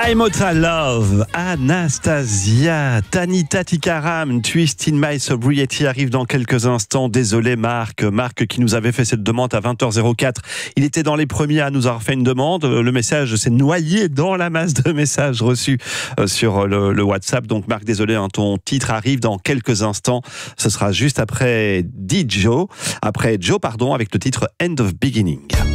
Immortal Love, Anastasia, Tanita Tikaram, Twist in My Sobriety arrive dans quelques instants. Désolé Marc qui nous avait fait cette demande à 20h04. Il était dans les premiers à nous avoir fait une demande. Le message s'est noyé dans la masse de messages reçus sur le WhatsApp. Donc Marc, désolé, ton titre arrive dans quelques instants. Ce sera juste après Joe, avec le titre End of Beginning.